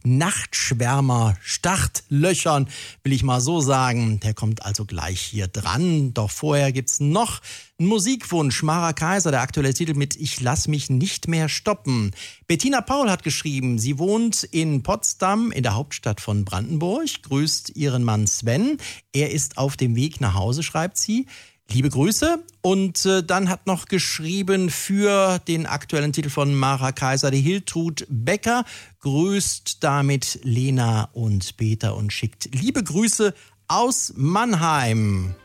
Nachtschwärmer, Startlöchern, will ich mal so sagen. Der kommt also gleich hier dran. Doch vorher gibt's noch einen Musikwunsch. Mara Kaiser, der aktuelle Titel mit Ich lass mich nicht mehr stoppen. Bettina Paul hat geschrieben, sie wohnt in Potsdam, in der Hauptstadt von Brandenburg, grüßt ihren Mann Sven. Er ist auf dem Weg nach Hause, schreibt sie. Liebe Grüße. Und dann hat noch geschrieben für den aktuellen Titel von Mara Kaiser, die Hiltrud Becker, grüßt damit Lena und Peter und schickt liebe Grüße aus Mannheim.